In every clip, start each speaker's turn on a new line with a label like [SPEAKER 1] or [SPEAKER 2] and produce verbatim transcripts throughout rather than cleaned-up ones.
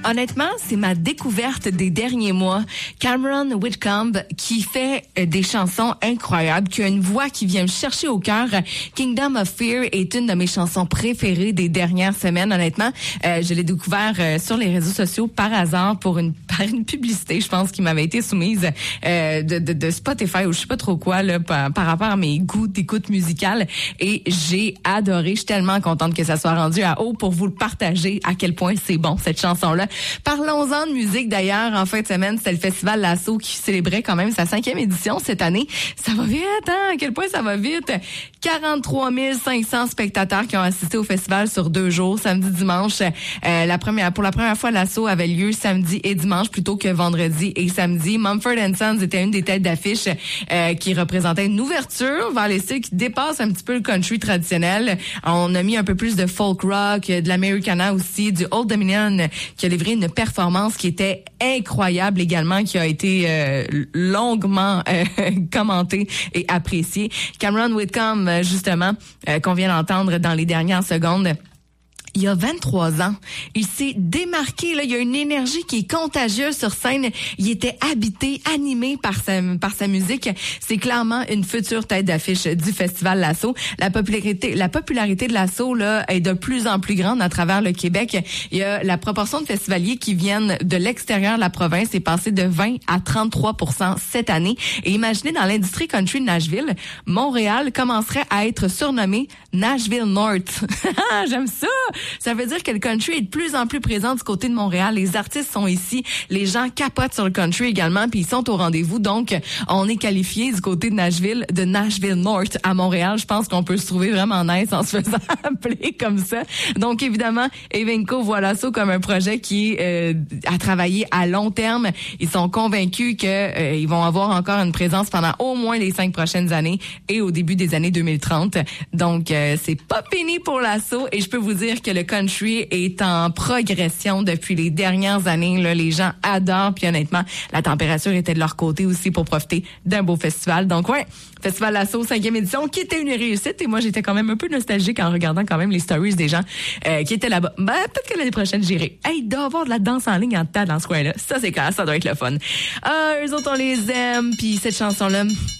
[SPEAKER 1] honnêtement, c'est ma découverte des derniers mois. Cameron Whitcomb, qui fait euh, des chansons incroyables, qui a une voix qui vient me chercher au cœur. Kingdom of Fear est une de mes chansons préférées des dernières semaines, honnêtement. Euh, je l'ai découvert euh, sur les réseaux sociaux par hasard pour une, par une publicité, je pense, qui m'avait été soumise euh, de, de, de Spotify ou je sais pas trop quoi, là, par, par rapport à mes goûts d'écoute musicale. Et j'ai adoré. Je suis tellement contente que ça soit rendu à haut pour vous le partager à quel point c'est bon, cette chanson-là. Parlons-en de musique, d'ailleurs. En fin de semaine, c'était le Festival Lasso qui célébrait quand même sa cinquième édition cette année. Ça va vite, hein? À quel point ça va vite? quarante-trois mille cinq cents spectateurs qui ont assisté au festival sur deux jours, samedi, dimanche. Euh, la première, pour la première fois, Lasso avait lieu samedi et dimanche plutôt que vendredi et samedi. Mumford and Sons était une des têtes d'affiche euh, qui représentait une ouverture vers les styles qui dépassent un petit peu le country traditionnel. On a mis un peu plus de folk rock, de l'Americana aussi, du Old Dominion qui a livré une performance qui était incroyable également, qui a été euh, longuement euh, commentée et appréciée. Cameron Whitcomb, justement, euh, qu'on vient d'entendre dans les dernières secondes, il y a vingt-trois ans, il s'est démarqué. Là, il y a une énergie qui est contagieuse sur scène. Il était habité, animé par sa par sa musique. C'est clairement une future tête d'affiche du Festival Lasso. La popularité, la popularité de Lasso là est de plus en plus grande à travers le Québec. Il y a la proportion de festivaliers qui viennent de l'extérieur de la province est passée de vingt à trente-trois pour cent cette année. Et imaginez, dans l'industrie country de Nashville, Montréal commencerait à être surnommé Nashville North. J'aime ça. Ça veut dire que le country est de plus en plus présent du côté de Montréal. Les artistes sont ici. Les gens capotent sur le country également, puis ils sont au rendez-vous. Donc, on est qualifié du côté de Nashville, de Nashville North à Montréal. Je pense qu'on peut se trouver vraiment nice en se faisant appeler comme ça. Donc, évidemment, Evenco voit Lasso comme un projet qui euh, a travaillé à long terme. Ils sont convaincus que euh, ils vont avoir encore une présence pendant au moins les cinq prochaines années et au début des années deux mille trente. Donc, euh, c'est pas fini pour Lasso et je peux vous dire que le country est en progression depuis les dernières années. Là, les gens adorent, puis honnêtement, la température était de leur côté aussi pour profiter d'un beau festival. Donc ouais, Festival Lasso, cinquième édition, qui était une réussite. Et moi, j'étais quand même un peu nostalgique en regardant quand même les stories des gens euh, qui étaient là-bas. Ben, peut-être que l'année prochaine, j'irai. Hey, il doit y avoir de la danse en ligne en tas dans ce coin-là. Ça, c'est clair, ça doit être le fun. Ah, eux autres, on les aime, puis cette chanson-là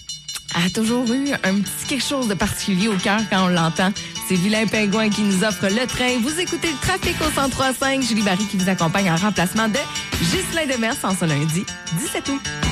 [SPEAKER 1] a toujours eu un petit quelque chose de particulier au cœur quand on l'entend. C'est Vilain Pingouin qui nous offre le train. Vous écoutez le trafic au cent trois virgule cinq. Julie Barry qui vous accompagne en remplacement de Ghislain Demers en ce lundi dix-sept août.